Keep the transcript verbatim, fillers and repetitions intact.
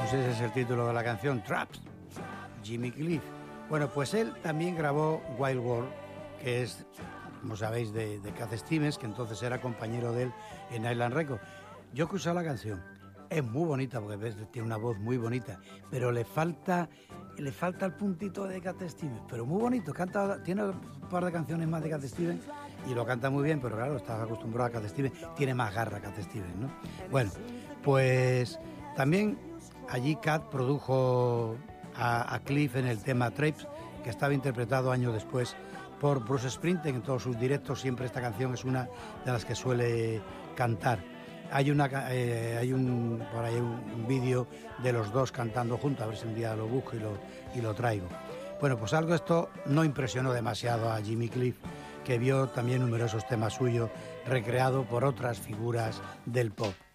pues ese es el título de la canción, Traps, Jimmy Cliff. Bueno, pues él también grabó Wild World, que es, como sabéis, de, de Cat Stevens, que entonces era compañero de él en Island Records. Yo he escuchado la canción, es muy bonita, porque ves, tiene una voz muy bonita, pero le falta, le falta el puntito de Cat Stevens, pero muy bonito, canta, tiene un par de canciones más de Cat Stevens, y lo canta muy bien, pero claro, estás acostumbrado a Cat Stevens, tiene más garra Cat Stevens, ¿no? Bueno, pues también allí Cat produjo a, a Cliff en el tema Traps, que estaba interpretado años después por Bruce Springsteen. En todos sus directos siempre esta canción es una de las que suele cantar. Hay una eh, hay un por ahí un, un vídeo de los dos cantando juntos, a ver si un día lo busco y lo, y lo traigo. Bueno, pues algo esto no impresionó demasiado a Jimmy Cliff, que vio también numerosos temas suyos recreados por otras figuras del pop.